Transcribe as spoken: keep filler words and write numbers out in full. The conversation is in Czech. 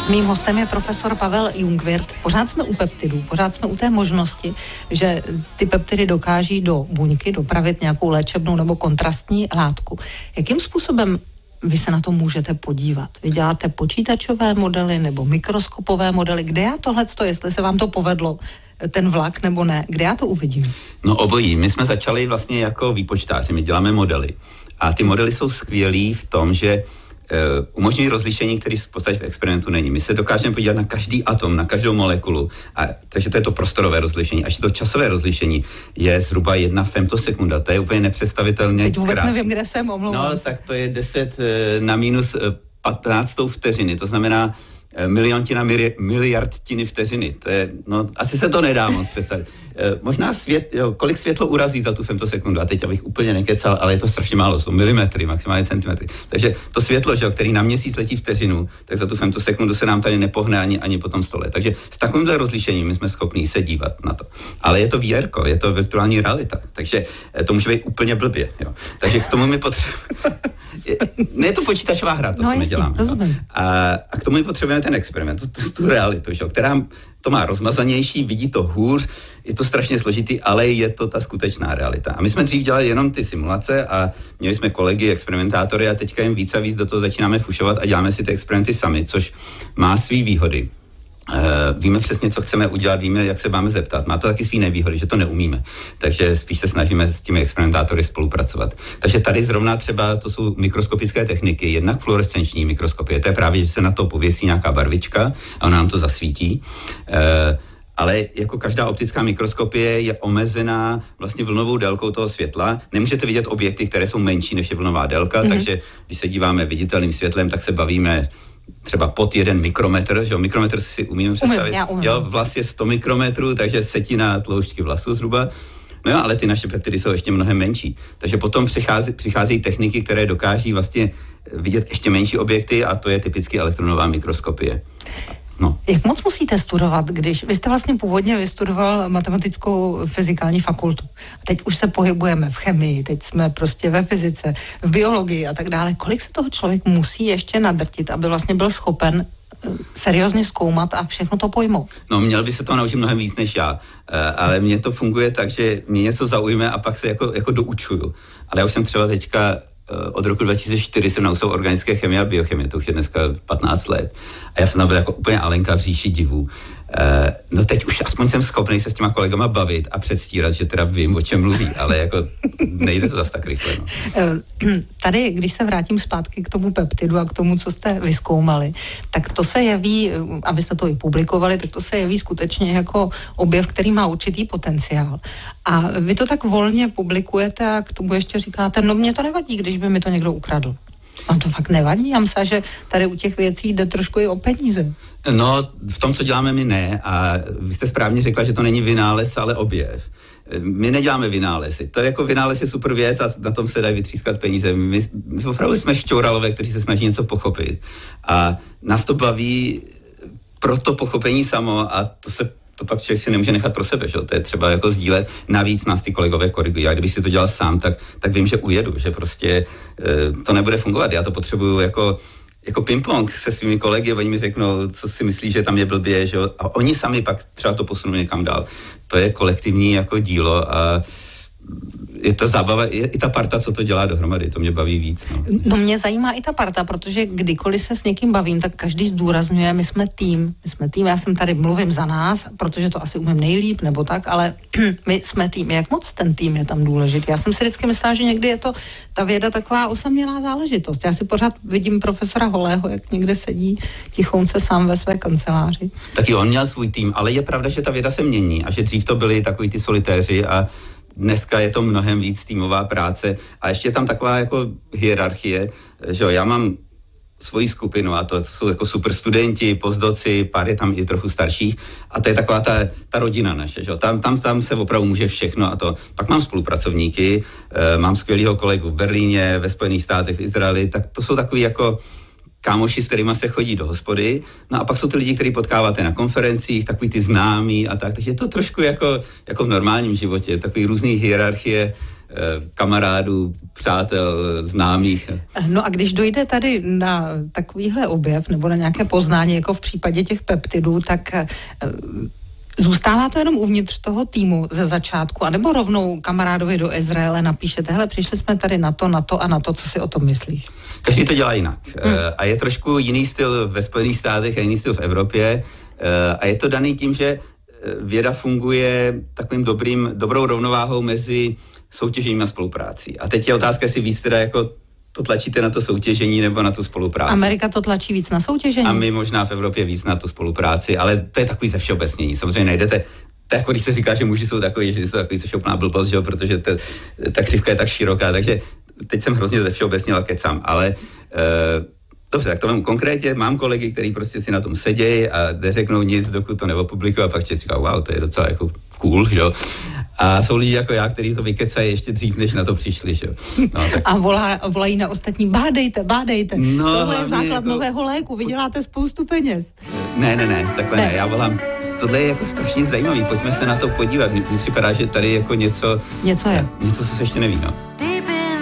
Mým hostem je profesor Pavel Jungwirth. Pořád jsme u peptidů, pořád jsme u té možnosti, že ty peptidy dokáží do buňky dopravit nějakou léčebnou nebo kontrastní látku. Jakým způsobem vy se na to můžete podívat? Vy děláte počítačové modely nebo mikroskopové modely? Kde já tohleto, jestli se vám to povedlo, ten vlak nebo ne, kde já to uvidím? No obojí. My jsme začali vlastně jako výpočtáři, my děláme modely. A ty modely jsou skvělý v tom, že Uh, umožňují rozlišení, který v podstatě v experimentu není. My se dokážeme podívat na každý atom, na každou molekulu, a, takže to je to prostorové rozlišení. Až to časové rozlišení je zhruba jedna femtosekunda. To je úplně nepředstavitelně. Teď vůbec krát. nevím, kde jsem, omlouvám. No, tak to je deset na minus patnáctou vteřiny. To znamená miliontina, miliardtiny vteřiny. To je, no, asi se to nedá moc představit. Možná svět, jo, kolik světlo urazí za tu femtosekundu, a teď abych úplně nekecal, ale je to strašně málo, jsou milimetry, maximálně centimetry. Takže to světlo, že, který na měsíc letí vteřinu, tak za tu femtosekundu se nám tady nepohne ani, ani po tom stole. Takže s takovýmhle rozlišením my jsme schopní se dívat na to. Ale je to vé érko, je to virtuální realita, takže to může být úplně blbě. Jo. Takže k tomu my potřebujeme... Ne, je to počítačová hra, to, no, co my jasný, děláme. A, a k tomu my potřebujeme ten experiment, tu, tu realitu, že, která to má rozmazanější, vidí to hůř, je to strašně složitý, ale je to ta skutečná realita. A my jsme dřív dělali jenom ty simulace a měli jsme kolegy, experimentátory a teďka jim víc a víc do toho začínáme fušovat a děláme si ty experimenty sami, což má svý výhody. Uh, víme přesně, co chceme udělat, víme, jak se máme zeptat. Má to taky svý nevýhody, že to neumíme. Takže spíš se snažíme s těmi experimentátory spolupracovat. Takže tady zrovna třeba to jsou mikroskopické techniky, jednak fluorescenční mikroskopie. To je právě, že se na to pověsí nějaká barvička a ona nám to zasvítí. Uh, ale jako každá optická mikroskopie je omezená vlastně vlnovou délkou toho světla. Nemůžete vidět objekty, které jsou menší než je vlnová délka, mm-hmm. takže když se díváme viditelným světlem, tak se bavíme třeba pod jeden mikrometr, že jo, mikrometr si umíme představit. Umím, já umím. Jo, vlas je sto mikrometrů, takže setina tloušťky vlasu zhruba. No jo, ale ty naše peptidy jsou ještě mnohem menší. Takže potom přichází, přicházejí techniky, které dokáží vlastně vidět ještě menší objekty a to je typicky elektronová mikroskopie. No. Jak moc musíte studovat, když... Vy jste vlastně původně vystudoval matematickou fyzikální fakultu. A teď už se pohybujeme v chemii, teď jsme prostě ve fyzice, v biologii a tak dále. Kolik se toho člověk musí ještě nadrtit, aby vlastně byl schopen seriózně zkoumat a všechno to pojmout? No, měl by se to naučit mnohem víc než já, ale mně to funguje tak, že mě něco zaujme a pak se jako, jako doučuju. Ale já už jsem třeba teďka od roku dva tisíce čtyři jsem naučil organické chemie a biochemie, to už je dneska patnáct let. A já jsem tam byl jako úplně Alenka v říši divů. E, no teď už aspoň jsem schopný se s těma kolegama bavit a předstírat, že teda vím, o čem mluví, ale jako nejde to zase tak rychle. No. Tady, když se vrátím zpátky k tomu peptidu a k tomu, co jste vyzkoumali, tak to se jeví, abyste to i publikovali, tak to se jeví skutečně jako objev, který má určitý potenciál. A vy to tak volně publikujete a k tomu ještě říkáte, no mě to nevadí, když by mi to někdo ukradl. Vám to fakt nevadí? Já myslím, že tady u těch věcí jde trošku i o peníze. No, v tom, co děláme my, ne. A vy jste správně řekla, že to není vynález, ale objev. My neděláme vynálezy. To je jako vynález je super věc a na tom se dají vytřískat peníze. My, my opravdu jsme šťouralové, kteří se snaží něco pochopit. A nás to baví pro to pochopení samo a to se to pak člověk si nemůže nechat pro sebe, že? To je třeba jako sdílet. Navíc nás ty kolegové korigují. Já kdybych si to dělal sám, tak, tak vím, že ujedu, že prostě e, to nebude fungovat. Já to potřebuju jako, jako ping-pong se svými kolegy, oni mi řeknou, co si myslí, že tam je blbě, že? A oni sami pak třeba to posunou někam dál. To je kolektivní jako dílo a je ta zábava, je i ta parta, co to dělá dohromady, to mě baví víc. No. no mě zajímá i ta parta, protože kdykoliv se s někým bavím, tak každý zdůrazňuje, my jsme tým, my jsme tým, já jsem tady mluvím za nás, protože to asi umím nejlíp, nebo tak, ale my jsme tým. Jak moc ten tým je tam důležitý? Já jsem si vždycky myslela, že někdy je to ta věda taková osamělá záležitost. Já si pořád vidím profesora Holého, jak někde sedí tichounce sám ve své kanceláři. Taky on měl svůj tým, ale je pravda, že ta věda se mění a že dřív to byli takový ty solitéři a dneska je to mnohem víc týmová práce a ještě je tam taková jako hierarchie, že jo, já mám svoji skupinu a to jsou jako super studenti, postdoci, pár je tam i trochu starších a to je taková ta, ta rodina naše, že jo, tam, tam, tam se opravdu může všechno a to. Pak mám spolupracovníky, e, mám skvělýho kolegu v Berlíně, ve Spojených státech, v Izraeli, tak to jsou takový jako kámoši, s kterýma se chodí do hospody, no a pak jsou ty lidi, který potkáváte na konferencích, takový ty známí a tak, takže je to trošku jako, jako v normálním životě, takový různý hierarchie kamarádů, přátel, známých. No a když dojde tady na takovýhle objev nebo na nějaké poznání, jako v případě těch peptidů, tak zůstává to jenom uvnitř toho týmu ze začátku, anebo rovnou kamarádovi do Izraele napíšete, hele, přišli jsme tady na to, na to a na to, co si o tom myslíš? Každý to dělá jinak. Hmm. A je trošku jiný styl ve Spojených státech a jiný styl v Evropě. A je to daný tím, že věda funguje takovým dobrým, dobrou rovnováhou mezi soutěžením a spoluprácí. A teď je otázka, jestli víc teda jako to tlačíte na to soutěžení nebo na tu spolupráci. Amerika to tlačí víc na soutěžení. A my možná v Evropě víc na tu spolupráci, ale to je takový ze všeobecnění. Samozřejmě najdete, to je jako když se říká, že muži jsou takový, že jsou takový, což je úplná blbost, že jo, protože to, ta křivka je tak široká, takže teď jsem hrozně ze všeobecněl a kecám, ale uh, dobře, tak to mám konkrétně, mám kolegy, kteří prostě si na tom sedějí a neřeknou nic, dokud to neopublikují a pak si říkají, wow, to je docela jako cool, jo. A jsou lidi jako já, kteří to vykecají ještě dřív, než na to přišli, že jo. No, tak... A volá, volají na ostatní, bádejte, bádejte. No, tohle je základ jako... nového léku, vyděláte spoustu peněz. Ne, ne, ne, takhle ne, ne já volám. Tohle je jako strašně zajímavý, pojďme se na to podívat. Mně připadá, že tady jako něco... Něco je. Něco, co se ještě neví, no.